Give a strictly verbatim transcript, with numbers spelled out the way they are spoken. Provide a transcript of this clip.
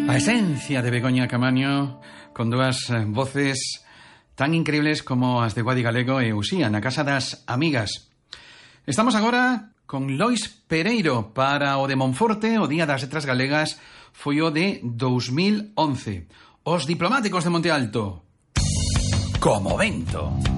A esencia de Begoña Camaño, con dúas voces tan increíbles como as de Guadi Galego e Uxía, na Casa das Amigas. Estamos agora con Lois Pereiro para o de Monforte. O Día das Letras Galegas foi o de dous mil once. Os diplomáticos de Monte Alto. Como vento.